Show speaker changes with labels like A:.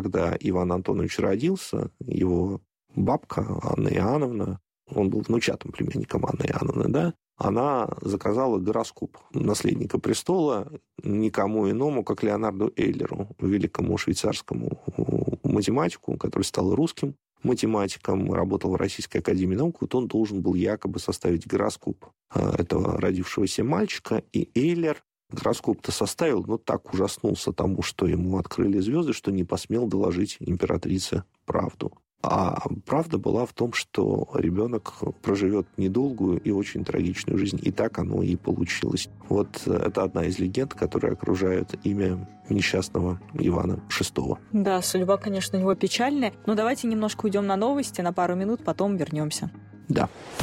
A: когда Иван Антонович родился, его бабка Анна Иоанновна, он был внучатым племянником Анны Иоанновны, да, она заказала гороскоп наследника престола никому иному, как Леонарду Эйлеру, великому швейцарскому математику, который стал русским математиком, работал в Российской академии наук. Вот он должен был якобы составить гороскоп этого родившегося мальчика, и Эйлер гороскоп-то составил, но так ужаснулся тому, что ему открыли звезды, что не посмел доложить императрице правду. А правда была в том, что ребенок проживет недолгую и очень трагичную жизнь. И так оно и получилось. Вот это одна из легенд, которые окружают имя несчастного Ивана VI.
B: Да, судьба, конечно, у него печальная. Но давайте немножко уйдем на новости, на пару минут, потом вернемся.
A: Да.